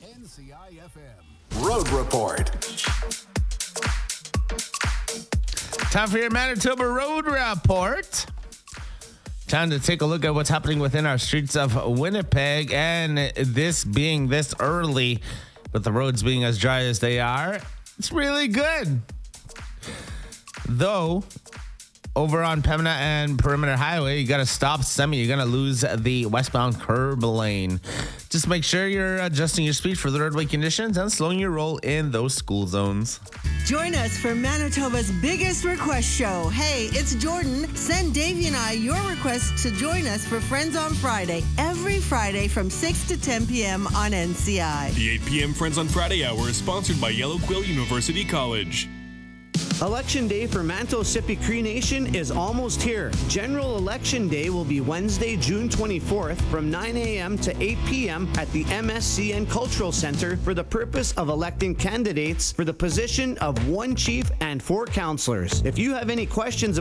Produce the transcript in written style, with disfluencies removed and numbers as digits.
NCIFM Road Report. Time for your Manitoba Road Report. Time to take a look at what's happening within our streets of Winnipeg. And this being this early, with the roads being as dry as they are, it's really good. Though, over on Pembina and Perimeter Highway, you got to stop semi. You're going to lose the westbound curb lane. Just make sure you're adjusting your speed for the roadway conditions and slowing your roll in those school zones. Join us for Manitoba's biggest request show. Hey, it's Jordan. Send Davey and I your request to join us for Friends on Friday, every Friday from 6 to 10 p.m. on NCI. The 8 p.m. Friends on Friday hour is sponsored by Yellow Quill University College. Election Day for Manto-Sipi Cree Nation is almost here. General Election Day will be Wednesday, June 24th from 9 a.m. to 8 p.m. at the MSCN Cultural Center for the purpose of electing candidates for the position of 1 chief and 4 councillors. If you have any questions